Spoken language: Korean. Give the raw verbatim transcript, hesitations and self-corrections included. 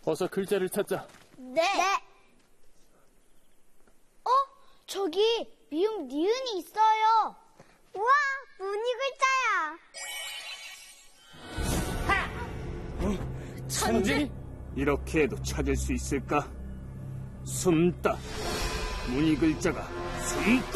어서 글자를 찾자. 네. 네. 어? 저기 미음 니은이 있어요. 우와, 무늬 글자야. 천지? 이렇게 해도 찾을 수 있을까? 숨다. 무늬 글자가 숨다.